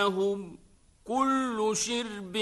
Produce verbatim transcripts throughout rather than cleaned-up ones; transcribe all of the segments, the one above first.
لهم كل شرب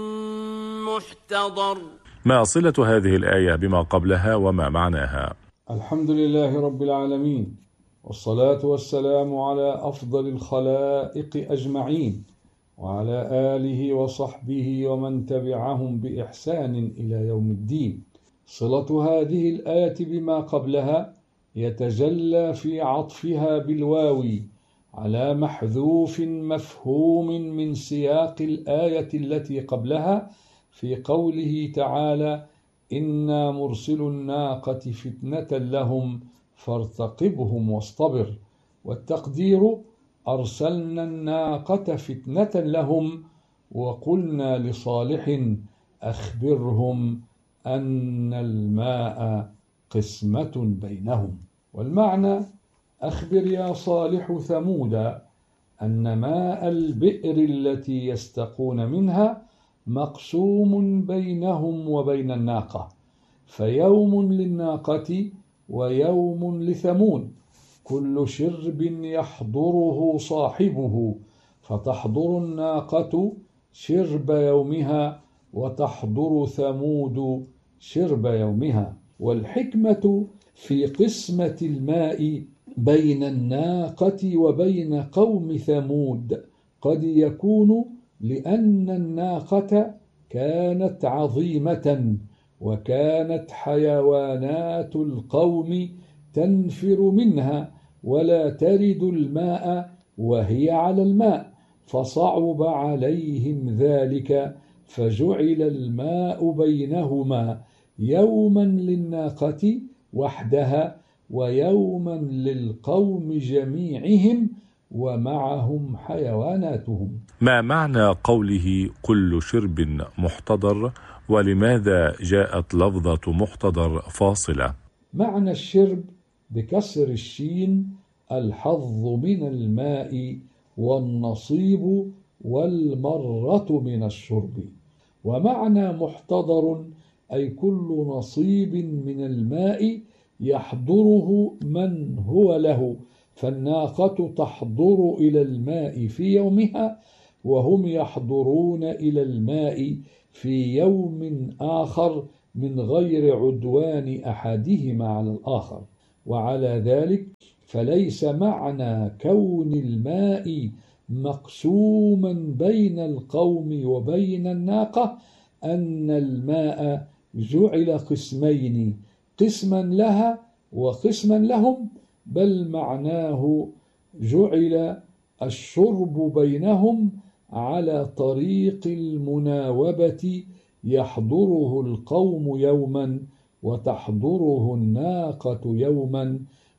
محتضر. ما صلة هذه الآية بما قبلها وما معناها؟ الحمد لله رب العالمين، والصلاة والسلام على أفضل الخلائق أجمعين، وعلى آله وصحبه ومن تبعهم بإحسان إلى يوم الدين. صلة هذه الآية بما قبلها يتجلى في عطفها بالواو على محذوف مفهوم من سياق الآية التي قبلها في قوله تعالى: إنا مرسل الناقة فتنة لهم فارتقبهم واصطبر. والتقدير: أرسلنا الناقة فتنة لهم وقلنا لصالح أخبرهم أن الماء قسمة بينهم. والمعنى: أخبر يا صالح ثمود أن ماء البئر التي يستقون منها مقسوم بينهم وبين الناقة، فيوم للناقة ويوم لثمود، كل شرب يحضره صاحبه، فتحضر الناقة شرب يومها وتحضر ثمود شرب يومها. والحكمة في قسمة الماء بين الناقة وبين قوم ثمود قد يكون لأن الناقة كانت عظيمة، وكانت حيوانات القوم تنفر منها ولا ترد الماء وهي على الماء، فصعب عليهم ذلك، فجعل الماء بينهما يوما للناقة وحدها ويوما للقوم جميعهم ومعهم حيواناتهم. ما معنى قوله كل شرب محتضر، ولماذا جاءت لفظة محتضر فاصلة؟ معنى الشرب بكسر الشين الحظ من الماء والنصيب والمرة من الشرب. ومعنى محتضر أي كل نصيب من الماء يحضره من هو له، فالناقة تحضر إلى الماء في يومها وهم يحضرون إلى الماء في يوم آخر من غير عدوان أحدهما على الآخر. وعلى ذلك فليس معنى كون الماء مقسوما بين القوم وبين الناقة أن الماء جعل قسمين، قسما لها وقسما لهم، بل معناه جعل الشرب بينهم على طريق المناوبة، يحضره القوم يوما وتحضره الناقة يوما.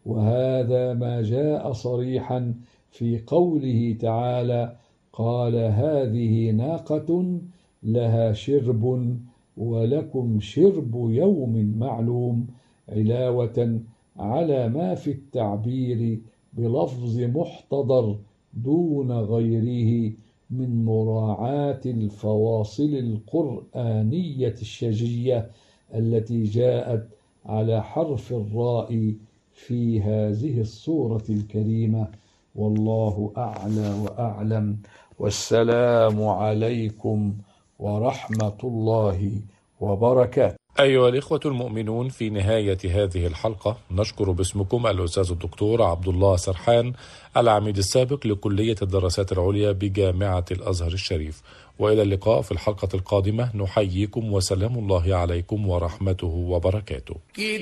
وهذا ما جاء صريحا في قوله تعالى: قال هذه ناقة لها شرب ولكم شرب يوم معلوم، علاوة على ما في التعبير بلفظ محتضر دون غيره من مراعاة الفواصل القرآنية الشجية التي جاءت على حرف الراء في هذه السورة الكريمة. والله أعلى وأعلم، والسلام عليكم ورحمة الله وبركاته. أيها الإخوة المؤمنون، في نهاية هذه الحلقة نشكر باسمكم الأستاذ الدكتور عبد الله سرحان، العميد السابق لكلية الدراسات العليا بجامعة الأزهر الشريف. وإلى اللقاء في الحلقة القادمة، نحييكم وسلام الله عليكم ورحمته وبركاته.